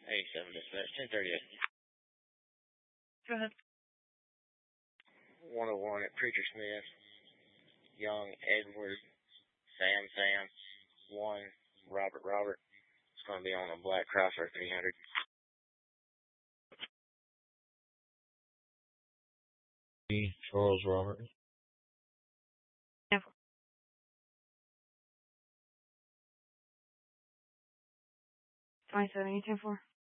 87 dispatch, 1038. Go ahead. 101 at Preacher Smith, Young Edward, Sam, 1, Robert. It's going to be on a black Chrysler 300. Charles Robert. 10-4. 27, 10-4.